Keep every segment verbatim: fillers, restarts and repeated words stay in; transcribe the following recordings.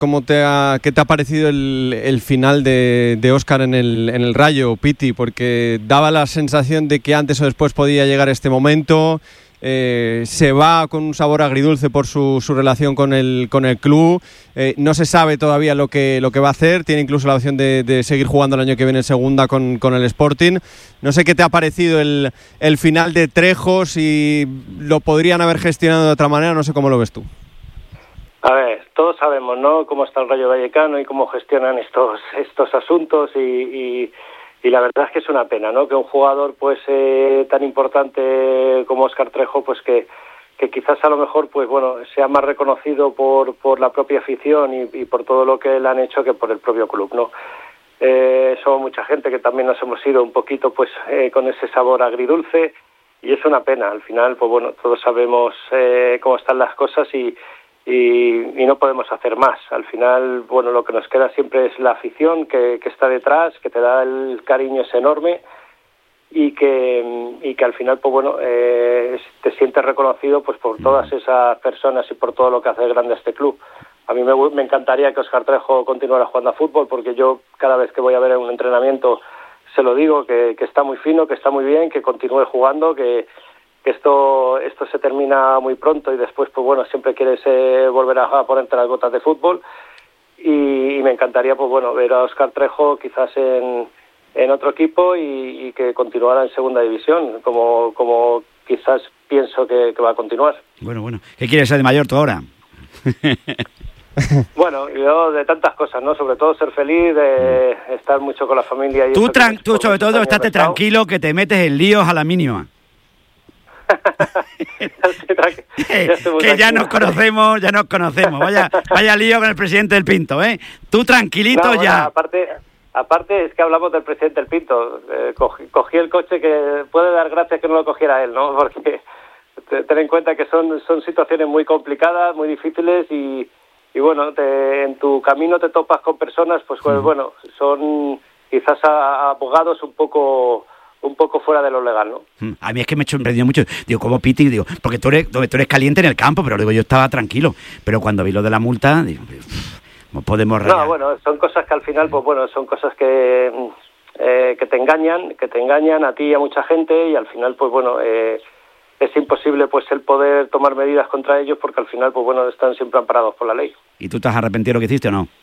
¿cómo te ha, qué te ha parecido el, el final de, de Óscar en el, en el Rayo, Piti? Porque daba la sensación de que antes o después podía llegar este momento. Eh, se va con un sabor agridulce por su, su relación con el, con el club. Eh, no se sabe todavía lo que, lo que va a hacer. Tiene incluso la opción de, de seguir jugando el año que viene en segunda con, con el Sporting. No sé qué te ha parecido el, el final de Trejo, si lo podrían haber gestionado de otra manera. No sé cómo lo ves tú. A ver, todos sabemos, ¿no?, cómo está el Rayo Vallecano y cómo gestionan estos estos asuntos y, y, y la verdad es que es una pena, ¿no?, que un jugador pues eh, tan importante como Óscar Trejo, pues que, que quizás a lo mejor pues bueno sea más reconocido por por la propia afición y, y por todo lo que le han hecho que por el propio club, ¿no? Eh, somos mucha gente que también nos hemos ido un poquito pues eh, con ese sabor agridulce y es una pena. Al final pues bueno, todos sabemos eh, cómo están las cosas y Y, y no podemos hacer más. Al final, bueno, lo que nos queda siempre es la afición que, que está detrás, que te da el cariño es enorme y que y que al final, pues bueno, eh, te sientes reconocido pues por todas esas personas y por todo lo que hace grande a este club. A mí me, me encantaría que Óscar Trejo continuara jugando a fútbol, porque yo cada vez que voy a ver un entrenamiento se lo digo, que, que está muy fino, que está muy bien, que continúe jugando, que que esto esto se termina muy pronto y después pues bueno siempre quieres eh, volver a, a ponerte las botas de fútbol y, y me encantaría pues bueno ver a Óscar Trejo quizás en, en otro equipo y, y que continuara en segunda división como como quizás pienso que, que va a continuar. Bueno, bueno, ¿qué quieres ser de mayor tú ahora? Bueno, yo de tantas cosas, ¿no? Sobre todo ser feliz, de estar mucho con la familia. Y tú, eso tran- que tú sobre todo estate tranquilo, que te metes en líos a la mínima. eh, que ya nos conocemos, ya nos conocemos. Vaya, vaya lío con el presidente del Pinto, ¿eh? Tú tranquilito. No, bueno, ya. Aparte, aparte es que hablamos del presidente del Pinto. Eh, cogí, cogí el coche, que puede dar gracias que no lo cogiera él, ¿no? Porque ten en cuenta que son son situaciones muy complicadas, muy difíciles y y bueno, te, en tu camino te topas con personas, pues, pues sí. Bueno, son quizás a, abogados un poco un poco fuera de lo legal, ¿no? A mí es que me he sorprendido mucho. Digo, como Piti, digo, porque tú eres, tú eres caliente en el campo, pero luego yo estaba tranquilo. Pero cuando vi lo de la multa, digo, no podemos rayar. No, bueno, son cosas que al final, pues bueno, son cosas que eh, que te engañan, que te engañan a ti y a mucha gente y al final, pues bueno, eh, es imposible pues el poder tomar medidas contra ellos porque al final, pues bueno, están siempre amparados por la ley. ¿Y tú te has arrepentido de lo que hiciste o no?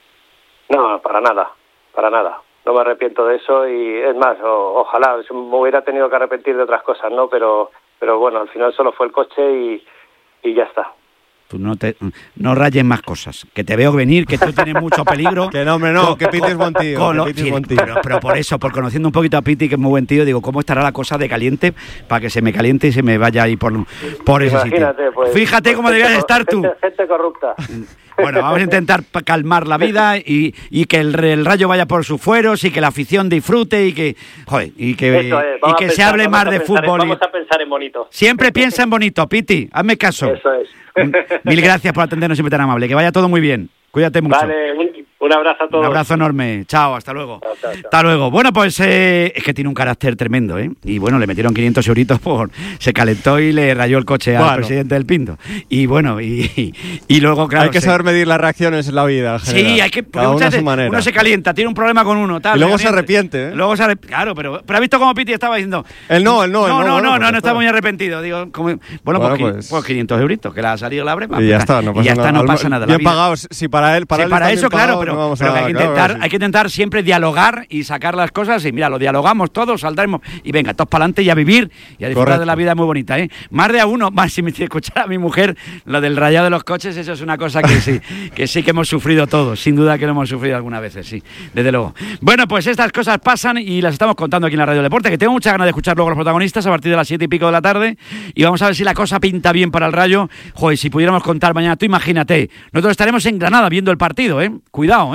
No, para nada, para nada. No me arrepiento de eso y es más, o, ojalá me hubiera tenido que arrepentir de otras cosas, ¿no? Pero pero bueno, al final solo fue el coche y, y ya está. Tú no te no rayes más cosas, que te veo venir, que tú tienes mucho peligro. Que no, hombre, no, con, que Piti es buen tío. Con, que Piti sí, es buen tío. Pero, pero por eso, por conociendo un poquito a Piti, que es muy buen tío, digo, ¿cómo estará la cosa de caliente para que se me caliente y se me vaya ahí por, por ese Imagínate, sitio? Pues, Fíjate pues cómo debías estar tú. Gente, gente corrupta. Bueno, vamos a intentar calmar la vida y, y que el, el Rayo vaya por sus fueros y que la afición disfrute y que, joder, y que, es, y que pensar, se hable más de pensar, fútbol. Vamos a pensar en bonito. Siempre piensa en bonito, Piti, hazme caso. Eso es. Mil gracias por atendernos siempre tan amable. Que vaya todo muy bien. Cuídate mucho. Vale, un, un abrazo a todos. Un abrazo enorme. Chao, hasta luego. Chao, chao, chao. Hasta luego. Bueno, pues eh, es que tiene un carácter tremendo, ¿eh? Y bueno, le metieron quinientos euritos por... Se calentó y le rayó el coche bueno. al presidente del Pinto. Y bueno, y, y, y luego, claro... Hay que se... saber medir las reacciones en la vida. En sí, hay que... Cada uno a su manera. Uno se calienta, tiene un problema con uno, tal. Y luego realmente. se arrepiente, ¿eh? Luego se arrepiente. Claro, pero, pero ¿has visto cómo Piti estaba diciendo? Él no, él no, él no. no, No, bueno, no, no, pues no estaba muy arrepentido. Digo, como... bueno, bueno, pues, pues... pues quinientos euritos, que le ha salido la breva. Y ya está, no pasa y ya está, nada. no pasa nada. Bien pagados, si para él, para sí, él para eso, claro, pagado, pero, no vamos pero a, que hay que claro, intentar, sí. hay que intentar siempre dialogar y sacar las cosas y mira, lo dialogamos todos, saldremos y venga, todos para adelante y a vivir y a disfrutar Correcto. de la vida muy bonita, ¿eh? Más de a uno, más si me escuchara a mi mujer, lo del rayado de los coches, eso es una cosa que sí, que sí que hemos sufrido todos, sin duda que lo hemos sufrido algunas veces, sí, desde luego. Bueno, pues estas cosas pasan y las estamos contando aquí en la Radio Deporte, que tengo muchas ganas de escuchar luego a los protagonistas a partir de las siete y pico de la tarde y vamos a ver si la cosa pinta bien para el Rayo. Joder, si pudiéramos contar mañana, tú imagínate, nosotros estaremos en Granada viendo el partido, ¿eh? Cuidado, ¿eh?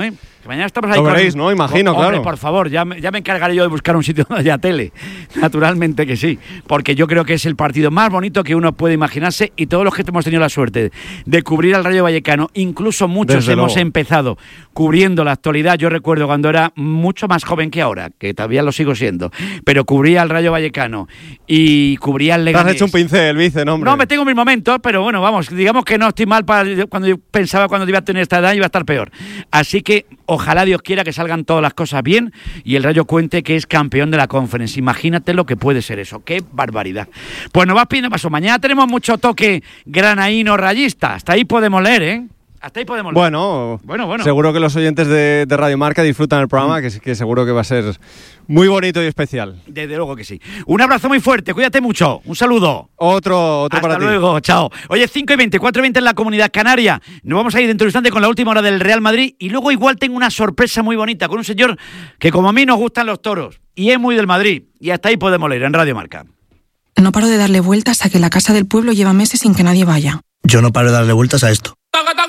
Que mañana estamos ahí. Lo con... veréis, ¿no? Imagino, Hombre, claro. por favor, ya me, ya me encargaré yo de buscar un sitio donde haya tele. Naturalmente que sí. Porque yo creo que es el partido más bonito que uno puede imaginarse y todos los que hemos tenido la suerte de cubrir al Rayo Vallecano, incluso muchos Desde hemos luego. empezado cubriendo la actualidad. Yo recuerdo cuando era mucho más joven que ahora, que todavía lo sigo siendo, pero cubría al Rayo Vallecano y cubría al Te Leganés. has hecho un pincel, Vice, no, hombre. No, me tengo mis momentos, pero bueno, vamos, digamos que no estoy mal para cuando yo pensaba cuando iba a tener esta edad iba a estar peor. Así que ojalá Dios quiera que salgan todas las cosas bien y el Rayo cuente que es campeón de la Conference. Imagínate lo que puede ser eso, qué barbaridad. Pues nos vas pidiendo paso. Mañana tenemos mucho toque granaíno rayista. Hasta ahí podemos leer, ¿eh? Hasta ahí podemos leer. Bueno, Bueno, bueno. seguro que los oyentes de, de Radio Marca disfrutan el programa, que, que seguro que va a ser muy bonito y especial. Desde luego que sí. Un abrazo muy fuerte, cuídate mucho. Un saludo. Otro, otro Hasta para ti. luego, chao. Oye, cinco y veinte, cuatro y veinte en la Comunidad Canaria. Nos vamos a ir dentro de un instante con la última hora del Real Madrid y luego igual tengo una sorpresa muy bonita con un señor que como a mí nos gustan los toros y es muy del Madrid. Y hasta ahí podemos leer en Radio Marca. No paro de darle vueltas a que la casa del pueblo lleva meses sin que nadie vaya. Yo no paro de darle vueltas a esto.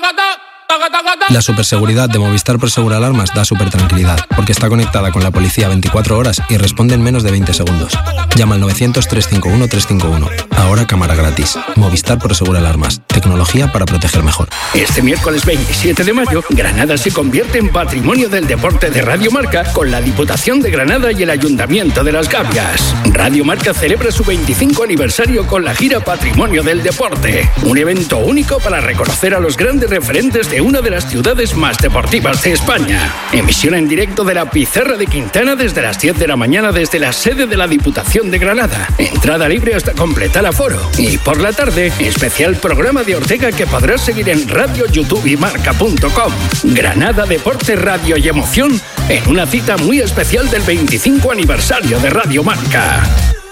La superseguridad de Movistar Prosegur Alarmas da súper tranquilidad, porque está conectada con la policía veinticuatro horas y responde en menos de veinte segundos. Llama al novecientos, trescientos cincuenta y uno, trescientos cincuenta y uno. Ahora cámara gratis. Movistar Prosegur Alarmas. Tecnología para proteger mejor. Este miércoles veintisiete de mayo, Granada se convierte en Patrimonio del Deporte de Radio Marca con la Diputación de Granada y el Ayuntamiento de Las Gavias. Radio Marca celebra su veinticinco aniversario con la gira Patrimonio del Deporte. Un evento único para reconocer a los grandes referentes de una de las ciudades más deportivas de España. Emisión en directo de la Pizarra de Quintana desde las diez de la mañana desde la sede de la Diputación de Granada. Entrada libre hasta completar aforo. Y por la tarde, especial programa de Ortega que podrás seguir en radio, YouTube y marca punto com. Granada, deporte, radio y emoción en una cita muy especial del veinticinco aniversario de Radio Marca.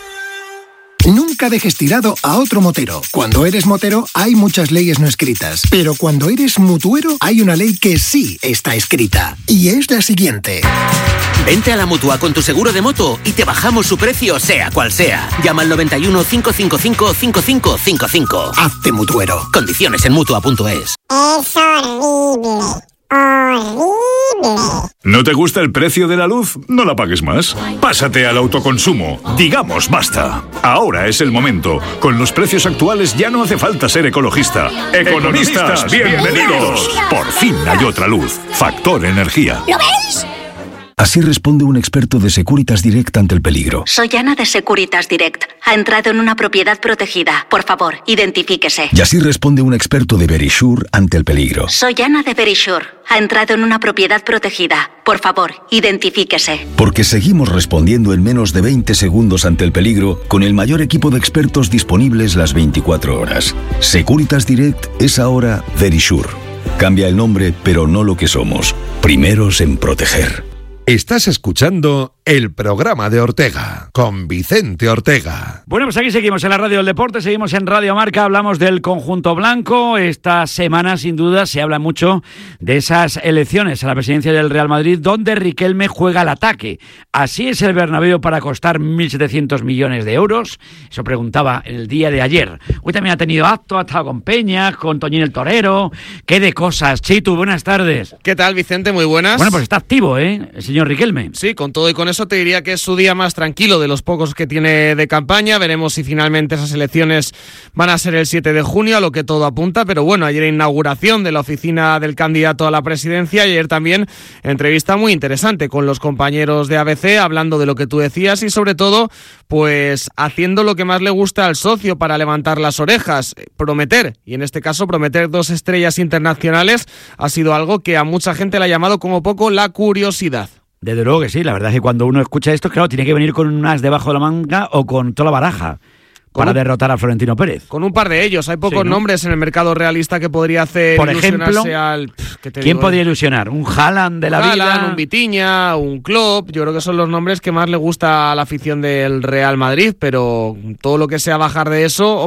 Nunca dejes tirado a otro motero. Cuando eres motero hay muchas leyes no escritas, pero cuando eres mutuero hay una ley que sí está escrita, y es la siguiente. Vente a la Mutua con tu seguro de moto y te bajamos su precio sea cual sea. Llama al noventa y uno, cinco cinco cinco, cinco cinco cinco cinco. Hazte mutuero. Condiciones en mutua punto es. Es horrible. Horrible. ¿No te gusta el precio de la luz? No la pagues más. Pásate al autoconsumo. Digamos basta. Ahora es el momento. Con los precios actuales ya no hace falta ser ecologista. Economistas, bienvenidos. Por fin hay otra luz. Factor Energía. ¿Lo veis? Así responde un experto de Securitas Direct ante el peligro. Soy Ana de Securitas Direct. Ha entrado en una propiedad protegida. Por favor, identifíquese. Y así responde un experto de Verisure ante el peligro. Soy Ana de Verisure. Ha entrado en una propiedad protegida. Por favor, identifíquese. Porque seguimos respondiendo en menos de veinte segundos ante el peligro con el mayor equipo de expertos disponibles las veinticuatro horas. Securitas Direct es ahora Verisure. Cambia el nombre, pero no lo que somos. Primeros en proteger. Estás escuchando el programa de Ortega, con Vicente Ortega. Bueno, pues aquí seguimos en la Radio del Deporte, seguimos en Radio Marca, hablamos del conjunto blanco. Esta semana, sin duda, se habla mucho de esas elecciones a la presidencia del Real Madrid, donde Riquelme juega al ataque. Así es el Bernabéu para costar mil setecientos millones de euros. Eso preguntaba el día de ayer. Hoy también ha tenido acto, ha estado con Peña, con Toñín el Torero. ¡Qué de cosas! Chitu, buenas tardes. ¿Qué tal, Vicente? Muy buenas. Bueno, pues está activo, ¿eh? El señor Riquelme. Sí, con todo y con eso te diría que es su día más tranquilo de los pocos que tiene de campaña. Veremos si finalmente esas elecciones van a ser el siete de junio, a lo que todo apunta. Pero bueno, ayer inauguración de la oficina del candidato a la presidencia y ayer también entrevista muy interesante con los compañeros de A B C, hablando de lo que tú decías y sobre todo, pues haciendo lo que más le gusta al socio para levantar las orejas, prometer. Y en este caso, prometer dos estrellas internacionales ha sido algo que a mucha gente le ha llamado como poco la curiosidad. Desde luego que sí, la verdad es que cuando uno escucha esto, claro, tiene que venir con un as debajo de la manga o con toda la baraja para un, derrotar a Florentino Pérez. Con un par de ellos, hay pocos sí, ¿no? nombres en el mercado realista que podría hacer por ejemplo, al... ¿qué te ¿quién digo? podría ilusionar? ¿Un Haaland de la Haaland, vida? Un Vitinha, un Klopp, yo creo que son los nombres que más le gusta a la afición del Real Madrid, pero todo lo que sea bajar de eso, hombre,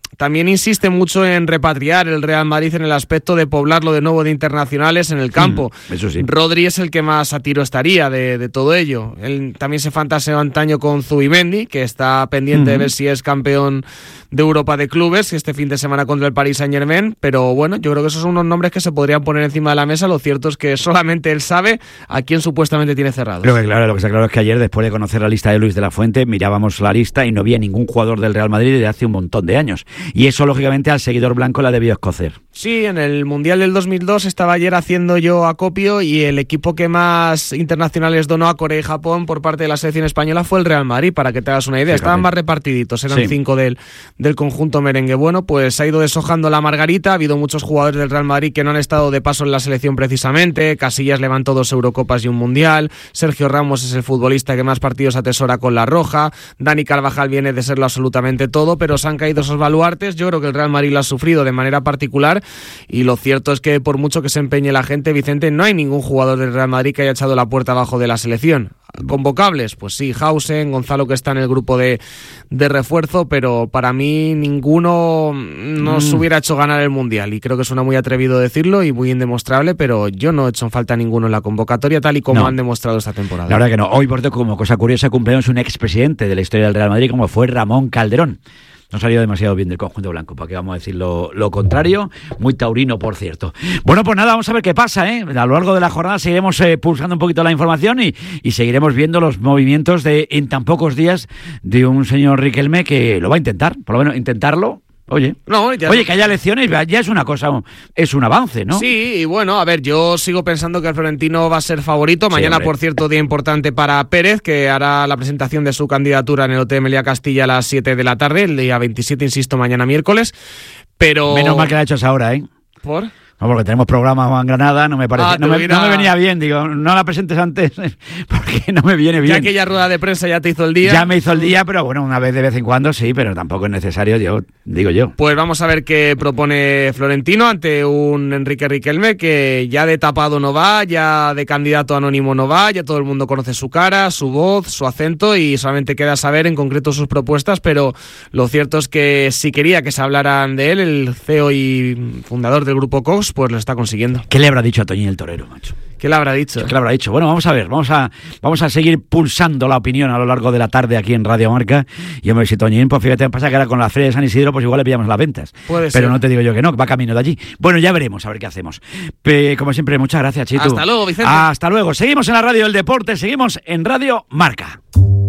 también insiste mucho en repatriar el Real Madrid en el aspecto de poblarlo de nuevo de internacionales en el campo. Mm, eso sí. Rodri es el que más a tiro estaría de, de todo ello. Él también se fantaseó antaño con Zubimendi, que está pendiente mm. de ver si es campeón de Europa de clubes este fin de semana contra el Paris Saint-Germain, pero bueno, yo creo que esos son unos nombres que se podrían poner encima de la mesa. Lo cierto es que solamente él sabe a quién supuestamente tiene cerrado. Creo que claro, lo que está claro es que ayer, después de conocer la lista de Luis de la Fuente, mirábamos la lista y no había ningún jugador del Real Madrid desde hace un montón de años. Y eso, lógicamente, al seguidor blanco la debió escocer. Sí, en el Mundial del dos mil dos estaba ayer haciendo yo acopio y el equipo que más internacionales donó a Corea y Japón por parte de la selección española fue el Real Madrid, para que te hagas una idea. Fíjate. Estaban más repartiditos, eran sí. cinco del, del conjunto merengue. Bueno, pues se ha ido deshojando la margarita, ha habido muchos jugadores del Real Madrid que no han estado de paso en la selección precisamente. Casillas levantó dos Eurocopas y un Mundial, Sergio Ramos es el futbolista que más partidos atesora con la roja, Dani Carvajal viene de serlo absolutamente todo, pero se han caído esos baluartes. Yo creo que el Real Madrid lo ha sufrido de manera particular y lo cierto es que por mucho que se empeñe la gente, Vicente, no hay ningún jugador del Real Madrid que haya echado la puerta abajo de la selección. ¿Convocables? Pues sí, Hausen, Gonzalo, que está en el grupo de, de refuerzo, pero para mí ninguno nos mm. hubiera hecho ganar el Mundial y creo que suena muy atrevido decirlo y muy indemostrable, pero yo no he hecho en falta ninguno en la convocatoria tal y como no. han demostrado esta temporada. La verdad que no. Hoy, por cierto, como cosa curiosa, cumpleaños un expresidente de la historia del Real Madrid como fue Ramón Calderón. No salió demasiado bien del conjunto blanco, para que vamos a decir lo, lo contrario. Muy taurino, por cierto. Bueno, pues nada, vamos a ver qué pasa, ¿eh? A lo largo de la jornada seguiremos eh, pulsando un poquito la información y, y seguiremos viendo los movimientos de en tan pocos días de un señor Riquelme que lo va a intentar, por lo menos intentarlo. Oye, no, ya oye, que haya elecciones ya es una cosa, es un avance, ¿no? Sí, y bueno, a ver, yo sigo pensando que el Florentino va a ser favorito. Mañana, sí, por cierto, día importante para Pérez, que hará la presentación de su candidatura en el Hotel Meliá Castilla a las siete de la tarde, el día veintisiete, insisto, mañana miércoles. Pero menos mal que la ha hecho esa hora, ¿eh? ¿Por? No, porque tenemos programa en Granada, no me parece, ah, no, me, no me venía bien, digo, no la presentes antes, porque no me viene bien. Ya aquella rueda de prensa ya te hizo el día. Ya me hizo el día, pero bueno, una vez de vez en cuando sí, pero tampoco es necesario, yo digo yo. Pues vamos a ver qué propone Florentino ante un Enrique Riquelme que ya de tapado no va, ya de candidato anónimo no va, ya todo el mundo conoce su cara, su voz, su acento y solamente queda saber en concreto sus propuestas, pero lo cierto es que si quería que se hablaran de él, el C E O y fundador del grupo Cox, pues lo está consiguiendo. ¿Qué le habrá dicho a Toñín el Torero, macho? ¿Qué le habrá dicho? ¿Qué le habrá dicho? Bueno, vamos a ver, vamos a vamos a seguir pulsando la opinión a lo largo de la tarde aquí en Radio Marca. Y hombre, si Toñín, pues fíjate, pasa que ahora con la Feria de San Isidro, pues igual le pillamos las ventas. Puede Pero ser. no te digo yo que no, que va camino de allí. Bueno, ya veremos, a ver qué hacemos. Pe, como siempre, muchas gracias, Chitu. Hasta luego, Vicente. Hasta luego. Seguimos en la Radio del Deporte, seguimos en Radio Marca.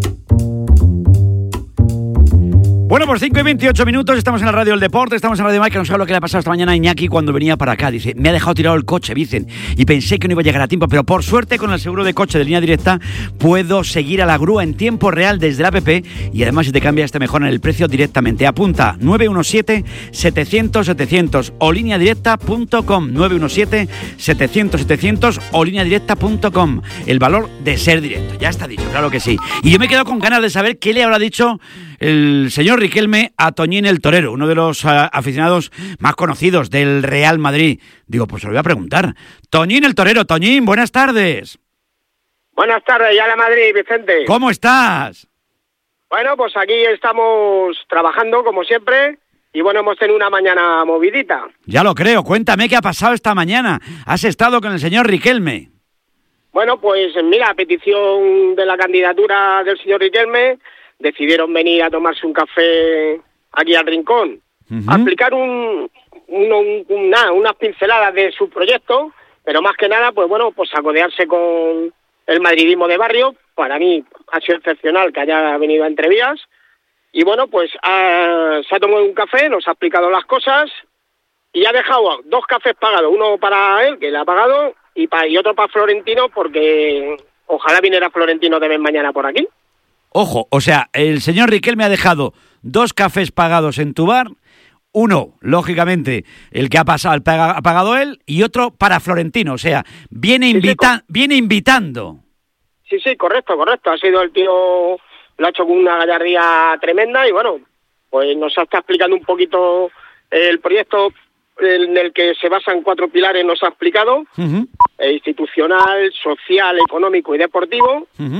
Bueno, por cinco y veintiocho minutos estamos en la Radio del Deporte, estamos en Radio Marca. No sé lo que le ha pasado esta mañana a Iñaki cuando venía para acá. Dice, me ha dejado tirado el coche, dicen, y pensé que no iba a llegar a tiempo, pero por suerte con el seguro de coche de Línea Directa puedo seguir a la grúa en tiempo real desde la app y además si te cambia este mejor en el precio directamente. Apunta nueve uno siete, setecientos, setecientos o línea directa punto com, nueve uno siete, setecientos, setecientos o línea directa punto com. El valor de ser directo, ya está dicho, claro que sí. Y yo me quedo con ganas de saber qué le habrá dicho el señor Riquelme a Toñín el Torero, uno de los uh, aficionados más conocidos del Real Madrid. Digo, pues se lo voy a preguntar. Toñín el Torero, Toñín, buenas tardes. Buenas tardes, ya la Madrid, Vicente. ¿Cómo estás? Bueno, pues aquí estamos trabajando como siempre y bueno, hemos tenido una mañana movidita. Ya lo creo, cuéntame qué ha pasado esta mañana. ¿Has estado con el señor Riquelme? Bueno, pues mira, a petición de la candidatura del señor Riquelme, decidieron venir a tomarse un café aquí al Rincón, uh-huh. a explicar un, un, un, una, unas pinceladas de su proyecto, pero más que nada, pues bueno, pues a codearse con el madridismo de barrio. Para mí ha sido excepcional que haya venido a Entrevías, y bueno, pues ha, se ha tomado un café, nos ha explicado las cosas, y ha dejado dos cafés pagados, uno para él, que le ha pagado, y, para, y otro para Florentino, porque ojalá viniera Florentino también mañana por aquí. Ojo, o sea, el señor Riquelme ha dejado dos cafés pagados en tu bar, uno, lógicamente, el que ha pasado, el paga, ha pagado él, y otro para Florentino, o sea, viene, invita- sí, sí, viene invitando. Sí, sí, correcto, correcto, ha sido el tío, lo ha hecho con una gallardía tremenda, y bueno, pues nos está explicando un poquito el proyecto en el que se basa en cuatro pilares, nos ha explicado, uh-huh. institucional, social, económico y deportivo. Uh-huh.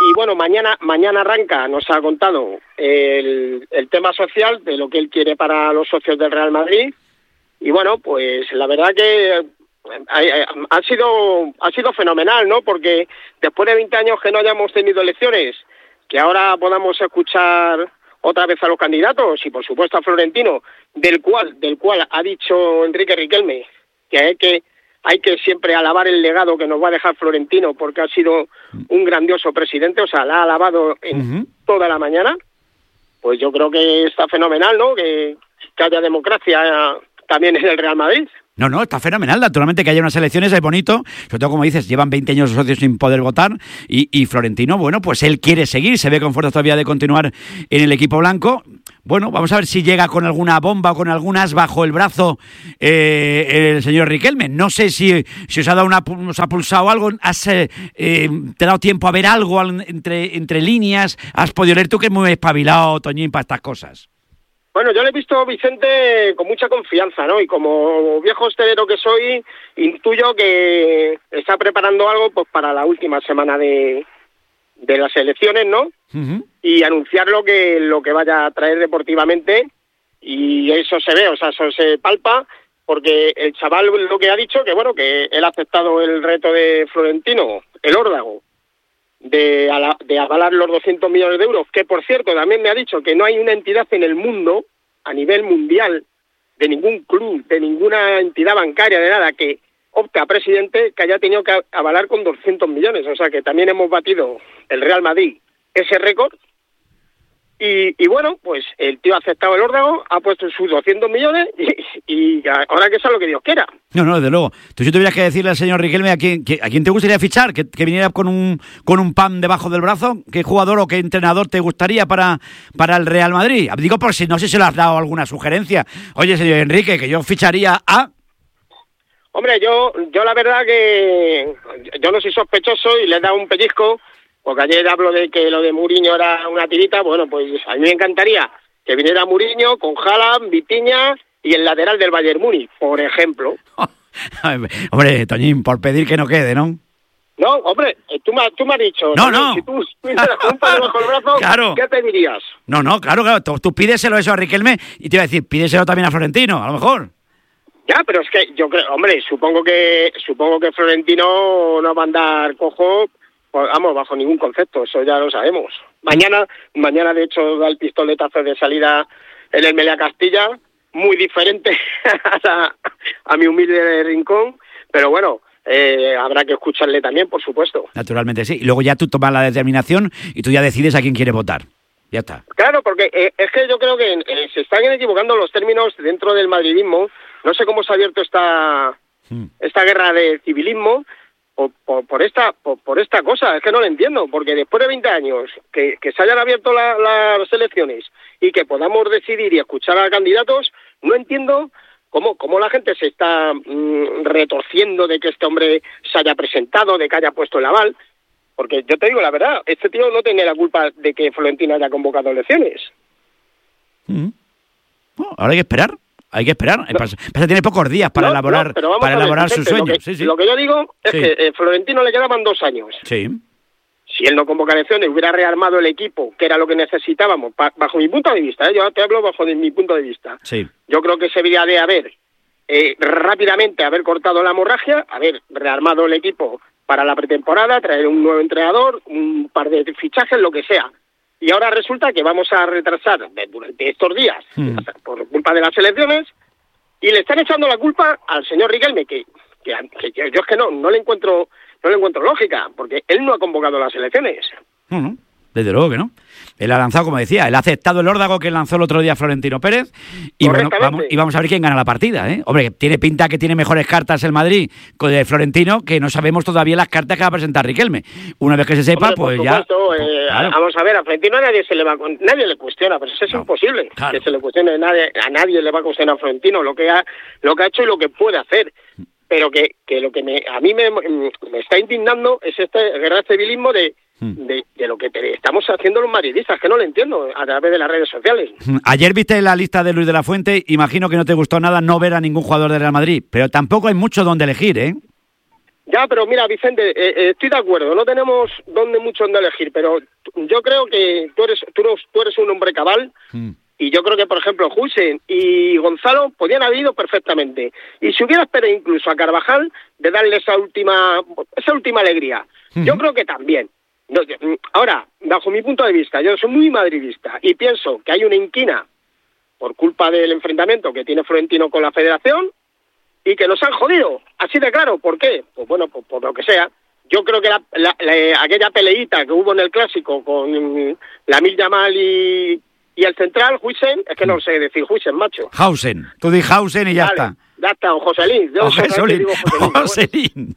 y bueno, mañana mañana arranca, nos ha contado el, el tema social de lo que él quiere para los socios del Real Madrid. Y bueno, pues la verdad que ha, ha sido ha sido fenomenal, ¿no? Porque después de veinte años que no hayamos tenido elecciones, que ahora podamos escuchar otra vez a los candidatos y por supuesto a Florentino, del cual del cual ha dicho Enrique Riquelme que hay que hay que siempre alabar el legado que nos va a dejar Florentino porque ha sido un grandioso presidente, o sea, la ha alabado en uh-huh. toda la mañana. Pues yo creo que está fenomenal, ¿no? Que, que haya democracia también en el Real Madrid. No, no, está fenomenal. Naturalmente que haya unas elecciones es bonito, sobre todo como dices, llevan veinte años los socios sin poder votar y, y Florentino, bueno, pues él quiere seguir, se ve con fuerza todavía de continuar en el equipo blanco. Bueno, vamos a ver si llega con alguna bomba o con algún as bajo el brazo eh, el señor Riquelme. No sé si, si os ha dado una, os ha pulsado algo, has, eh, eh, te ha dado tiempo a ver algo entre, entre líneas, has podido leer tú que es muy espabilado, Toñín, para estas cosas. Bueno, yo le he visto a Vicente con mucha confianza, ¿no? Y como viejo hostelero que soy, intuyo que está preparando algo pues para la última semana de, de las elecciones, ¿no? Uh-huh. Y anunciar lo que, lo que vaya a traer deportivamente. Y eso se ve, o sea, eso se palpa, porque el chaval lo que ha dicho, que bueno, que él ha aceptado el reto de Florentino, el órdago, de, ala, de avalar los doscientos millones de euros, que por cierto también me ha dicho que no hay una entidad en el mundo, a nivel mundial, de ningún club, de ninguna entidad bancaria, de nada, que opte a presidente que haya tenido que avalar con doscientos millones, o sea que también hemos batido el Real Madrid ese récord. Y, y bueno, pues el tío ha aceptado el órdago, ha puesto sus doscientos millones y, y ahora que sea lo que Dios quiera. No, no, desde luego. Tú si tuvieras que decirle al señor Riquelme a quién, que, a quién te gustaría fichar, que, que viniera con un con un pan debajo del brazo, ¿qué jugador o qué entrenador te gustaría para, para el Real Madrid? Digo por si no sé si le has dado alguna sugerencia. Oye, señor Enrique, que yo ficharía a... Hombre, yo yo la verdad que yo no soy sospechoso y le he dado un pellizco. Porque ayer hablo de que lo de Mourinho era una tirita, bueno, pues a mí me encantaría que viniera Mourinho con Haaland, Vitinha y el lateral del Bayern Múnich, por ejemplo. Hombre, Toñín, por pedir que no quede, ¿no? No, hombre, tú me, tú me has dicho... No, no. Si tú tuvieras un pan bajo el brazo, claro. ¿Qué pedirías? No, no, claro, claro. Tú, tú pídeselo eso a Riquelme y te iba a decir, pídeselo también a Florentino, a lo mejor. Ya, pero es que yo creo... Hombre, supongo que supongo que Florentino no va a andar cojo... Pues, vamos, bajo ningún concepto, eso ya lo sabemos. Mañana, mañana de hecho, da el pistoletazo de salida en el Meliá Castilla, muy diferente a, a mi humilde rincón, pero bueno, eh, habrá que escucharle también, por supuesto. Naturalmente, sí. Y luego ya tú tomas la determinación y tú ya decides a quién quieres votar. Ya está. Claro, porque eh, es que yo creo que eh, se están equivocando los términos dentro del madridismo. No sé cómo se ha abierto esta, hmm. esta guerra de civilismo, Por, por, por esta por, por esta cosa, es que no lo entiendo, porque después de veinte años que, que se hayan abierto la, las elecciones y que podamos decidir y escuchar a candidatos, no entiendo cómo, cómo la gente se está mmm, retorciendo de que este hombre se haya presentado, de que haya puesto el aval, porque yo te digo la verdad, este tío no tiene la culpa de que Florentino haya convocado elecciones. Mm. Bueno, ahora hay que esperar. Hay que esperar. No. Pasa, pasa tiene pocos días para no, elaborar no, para elaborar sus sueños. Lo que, sí, sí. lo que yo digo es sí. que eh, Florentino le quedaban dos años. Sí. Si él no convoca elecciones, hubiera rearmado el equipo, que era lo que necesitábamos, pa, bajo mi punto de vista, ¿eh? Yo te hablo bajo de mi punto de vista. Sí. Yo creo que se debería de haber eh, rápidamente haber cortado la hemorragia, haber rearmado el equipo para la pretemporada, traer un nuevo entrenador, un par de fichajes, lo que sea. Y ahora resulta que vamos a retrasar durante estos días, hmm. por culpa de las elecciones, y le están echando la culpa al señor Riquelme, que, que, que yo es que no, no le encuentro no le encuentro lógica, porque él no ha convocado las elecciones. Uh-huh. Desde luego que no. Él ha lanzado, como decía, él ha aceptado el órdago que lanzó el otro día Florentino Pérez y, bueno, vamos, y vamos a ver quién gana la partida, ¿eh? Hombre, tiene pinta que tiene mejores cartas el Madrid con de Florentino, que no sabemos todavía las cartas que va a presentar Riquelme. Una vez que se sepa, Hombre, pues supuesto, ya... Eh, claro. Vamos a ver, a Florentino a nadie se le va nadie le cuestiona, pero eso es no, imposible claro. que se le cuestione, nadie, a nadie le va a cuestionar a Florentino lo que ha, lo que ha hecho y lo que puede hacer. Pero que, que lo que me, a mí me, me está indignando es este guerra civilismo de, hmm. de, de lo que te, estamos haciendo los madridistas, que no lo entiendo a través de las redes sociales. Ayer viste la lista de Luis de la Fuente, imagino que no te gustó nada no ver a ningún jugador de Real Madrid, pero tampoco hay mucho donde elegir, ¿eh? Ya, pero mira, Vicente, eh, eh, estoy de acuerdo, no tenemos donde mucho donde elegir, pero yo creo que tú eres tú, eres, tú eres un hombre cabal, mm. y yo creo que, por ejemplo, Huijsen y Gonzalo podían haber ido perfectamente. Y si hubiera esperado incluso a Carvajal de darle esa última esa última alegría, mm. yo creo que también. No, ahora, bajo mi punto de vista, yo soy muy madridista y pienso que hay una inquina por culpa del enfrentamiento que tiene Florentino con la Federación y que nos han jodido, así de claro. ¿Por qué? Pues bueno, por, por lo que sea. Yo creo que la, la, la, aquella peleita que hubo en el Clásico con Lamine Yamal y, y el central, Huijsen, es que no sé decir Huijsen, macho. Hausen, tú di Hausen y ya vale, está. Ya está, o Joselín. Yo Joselín. Digo Joselín, Joselín.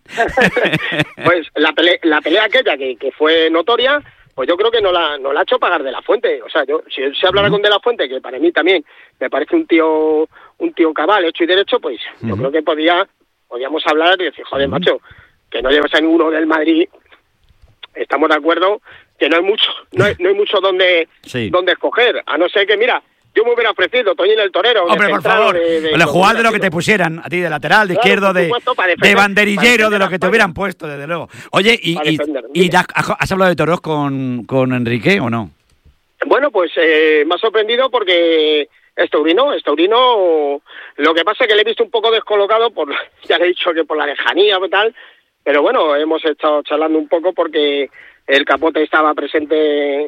Pues la pelea, la pelea aquella que, que fue notoria, pues yo creo que no la, no la ha hecho pagar De La Fuente. O sea, yo si se hablara uh-huh. con De La Fuente, que para mí también me parece un tío un tío cabal, hecho y derecho, pues uh-huh. yo creo que podía podíamos hablar y decir, joder, uh-huh. macho, que no lleves a ninguno del Madrid. Estamos de acuerdo que no hay mucho no hay, no hay mucho donde, sí. donde escoger, a no ser que, mira, yo me hubiera ofrecido Toñín el Torero. Hombre, por favor, de, de, de jugar de lo que te pusieran, a ti de lateral, de claro, izquierdo, de, supuesto, defender, de banderillero, de lo que te hubieran puesto, desde luego. Oye, ¿y, y, y has, has hablado de toros con, con Enrique o no? Bueno, pues eh, me ha sorprendido porque es taurino, es taurino. Lo que pasa es que le he visto un poco descolocado, por ya le he dicho que por la lejanía y tal, pero bueno, hemos estado charlando un poco porque el Capote estaba presente,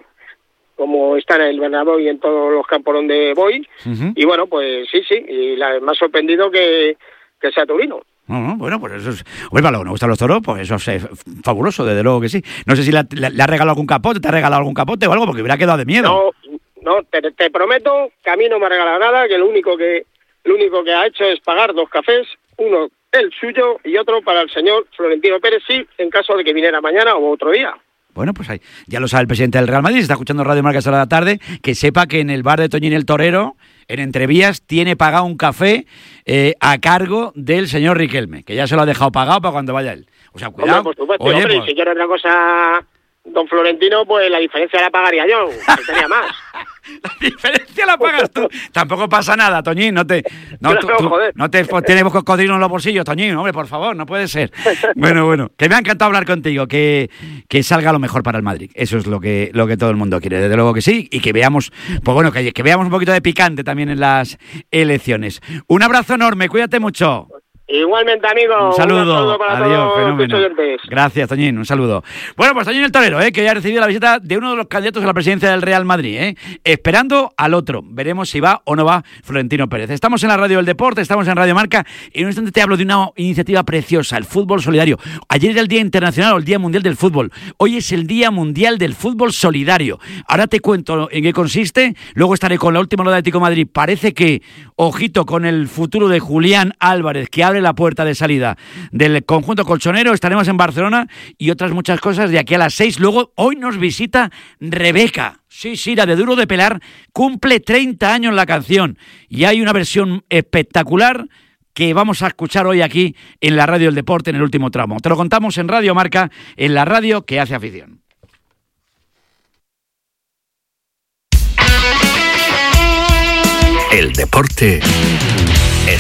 como está en el Bernabéu y en todos los campos donde voy, uh-huh. y bueno, pues sí, sí, y la, me ha sorprendido que, que sea taurino. No, no, bueno, pues eso es... Oye, para lo que nos gustan los toros, pues eso es fabuloso, desde luego que sí. No sé si le, le, le ha regalado algún capote, te ha regalado algún capote o algo, porque hubiera quedado de miedo. No, no, te, te prometo que a mí no me ha regalado nada, que lo único que lo único que ha hecho es pagar dos cafés, uno el suyo y otro para el señor Florentino Pérez, sí, en caso de que viniera mañana o otro día. Bueno, pues ahí, ya lo sabe el presidente del Real Madrid, si está escuchando Radio Marca esta hora de la tarde, que sepa que en el bar de Toñín el Torero, en Entrevías, tiene pagado un café eh, a cargo del señor Riquelme, que ya se lo ha dejado pagado para cuando vaya él. O sea, cuidado. Hombre, por supuesto, Oye, hombre, pues... si quiere otra cosa, don Florentino, pues la diferencia la pagaría yo, que tenía más. La diferencia la pagas tú. Tampoco pasa nada, Toñín, no te... No, tú, tú, no te tienes cocodrilo en los bolsillos, Toñín, hombre, por favor, no puede ser. Bueno, bueno, que me ha encantado hablar contigo, que, que salga lo mejor para el Madrid. Eso es lo que, lo que todo el mundo quiere, desde luego que sí, y que veamos, pues bueno, que, que veamos un poquito de picante también en las elecciones. Un abrazo enorme, cuídate mucho. Igualmente, amigo. Un saludo, un saludo para adiós, todos fenómeno. Gracias, Toñín, un saludo. Bueno, pues Toñín el Torero, ¿eh? que ya ha recibido la visita de uno de los candidatos a la presidencia del Real Madrid, ¿eh? esperando al otro. Veremos si va o no va Florentino Pérez. Estamos en la Radio del Deporte, estamos en Radio Marca, y en un instante te hablo de una iniciativa preciosa, el fútbol solidario. Ayer era el Día Internacional o el Día Mundial del Fútbol. Hoy es el Día Mundial del Fútbol Solidario. Ahora te cuento en qué consiste, luego estaré con la última hora de Atlético de Madrid. Parece que, ojito con el futuro de Julián Álvarez, que abre la puerta de salida del conjunto colchonero. Estaremos en Barcelona y otras muchas cosas de aquí a las seis. Luego, hoy nos visita Rebeca. Sí, sí, la de Duro de Pelar cumple treinta años la canción y hay una versión espectacular que vamos a escuchar hoy aquí en la Radio del Deporte en el último tramo. Te lo contamos en Radio Marca, en la radio que hace afición. El deporte